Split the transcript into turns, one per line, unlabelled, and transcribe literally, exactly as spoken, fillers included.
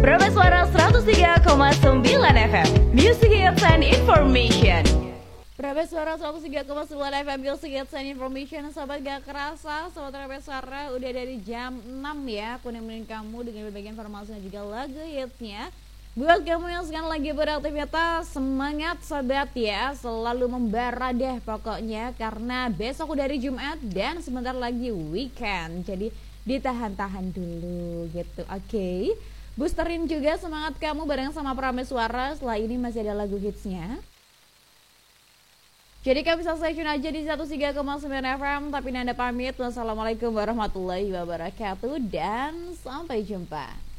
Prabes Suara seratus tiga koma sembilan F M, Music Hits and Information. Prabes Suara seratus tiga koma sembilan F M, Music Hits and Information. Sahabat gak kerasa, sahabat Prabes Suara udah dari jam enam ya. Aku nemenin kamu dengan berbagai informasi dan juga lagu hitsnya. Buat kamu yang sekarang lagi beraktivitas, semangat sobat ya, selalu membara deh pokoknya, karena besok udah hari Jumat dan sebentar lagi weekend, jadi ditahan-tahan dulu gitu, oke okay? Boosterin juga semangat kamu bareng sama Prabes Suara, setelah ini masih ada lagu hitsnya. Jadi kamu bisa stay tune aja di seratus tiga koma sembilan F M, tapi Nanda pamit, wassalamualaikum warahmatullahi wabarakatuh dan sampai jumpa.